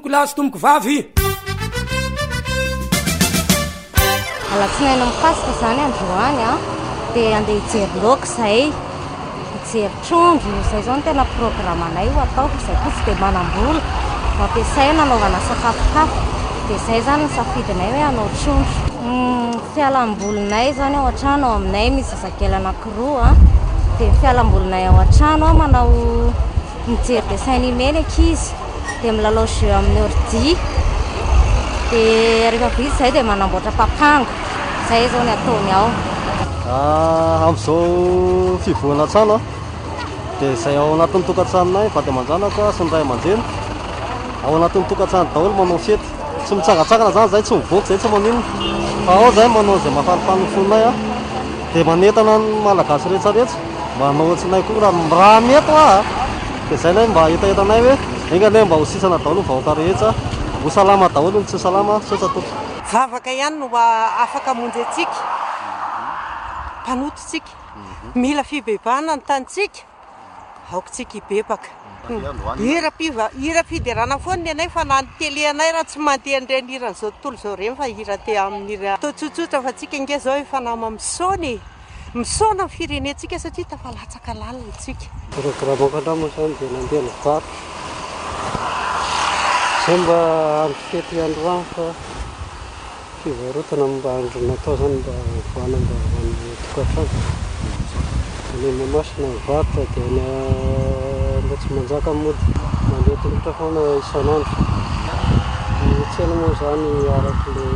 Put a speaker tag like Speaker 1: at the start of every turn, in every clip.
Speaker 1: tomboko lahy sy tomboko vavy.
Speaker 2: Alatsinainy mikasika zany androany a dia andeha hijery laoka izay, hijery trondro izay zao no tena programanay ho ataoko. Izay kosa dia manam-bola mampiasay nanaovana sakafokafo dia izay zany ny safidinay hoe hanao trondro. Fialam-bolinay zany ao an-trano ao aminay misy zazakely anankiroa a, dia fialam-bolinay ao an-trano a manao mijery dessin animé ny ankizy dia milalao jeu amin'ny ordi, dia rehefa vita izay dia manamboatra papango. Izay zao ny ataony ao.
Speaker 3: Amin'izao fivohana trano a dia izay ao anatin'ny tokantranonay vady aman-janako sy ny ray aman-dreny ao anatin'ny tokantrano daholo manao fety. Tsy mitsangatsangana zany zay, tsy mivoaka zay, tsy manino fa ao zay manao izay mahafarifany ny fonay a dia manentana ny malagasy rehetrarehetra mba hanaohatsinay koa raha mety a. Dia izay lay mba etaetanay hoe engane mba ho sisana daholo ny vahoaka rehetra, ho salama daholo ny tsy salama sotsatoky.
Speaker 4: Vavaka ihany no afaka amonjy antsika, mpanototsika, mila fibebahana ny tanitsika, aokotsika hibebaka. Hira fiderana foana anay fa na ny tele anay raha tsy mandeha nireny hiran'izao tontolo izao ireny fa hira te amin'ny hira atao tsotsotra fa tsika nge zao efa nama misaona misaona ny firenentsika satria tafalatsaka lalina tsika.
Speaker 3: Programako andramo zany dia nandeha ny vary izay mba andro fety androany fa fivarotana mba andro natao zany mba voana mba amin'ny tokantrano. Ny mamasina mivarotra dia mba tsy manjaka mody mandeha tongotra foana isan'andro. Ny tsena moa zany arak'ilay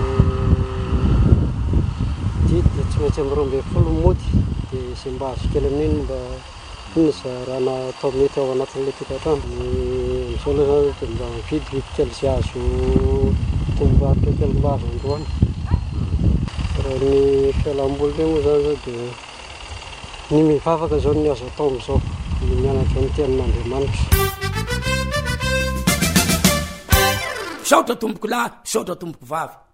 Speaker 3: didy dia tsy maintsy amin'ny 12 mody dia izay mba azo kely amin'iny mba inona zarana atao mety ao anatin'ilay tokantrano. Amin'izao aloha zany dia mba mividy kely izay azo tombarotra kely mba azo androany. Raha ny fialam-boly moa zany zao dia ny mivavaka zao ny azo atao amin'izao, ny mianatra ny tenin'Andriamanitra.
Speaker 1: Saotra tomboko lahy, saotra tomboko vavy.